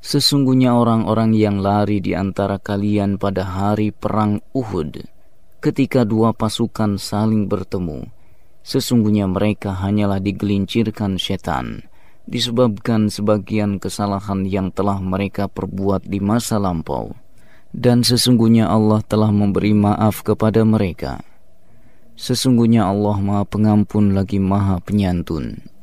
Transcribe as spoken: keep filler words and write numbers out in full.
Sesungguhnya orang-orang yang lari di antara kalian pada hari perang Uhud, ketika dua pasukan saling bertemu, sesungguhnya mereka hanyalah digelincirkan setan, disebabkan sebagian kesalahan yang telah mereka perbuat di masa lampau. Dan sesungguhnya Allah telah memberi maaf kepada mereka. Sesungguhnya Allah Maha Pengampun lagi Maha Penyantun.